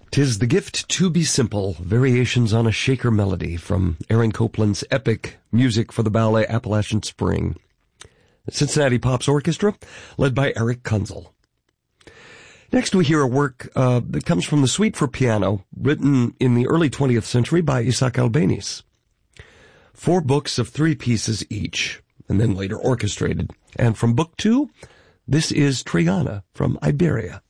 'Tis the Gift to be Simple, Variations on a Shaker Melody from Aaron Copland's epic Music for the Ballet Appalachian Spring. The Cincinnati Pops Orchestra, led by Eric Kunzel. Next we hear a work that comes from the Suite for Piano, written in the early 20th century by Isaac Albéniz. 4 books of 3 pieces each, and then later orchestrated. And from Book 2, this is Triana from Iberia.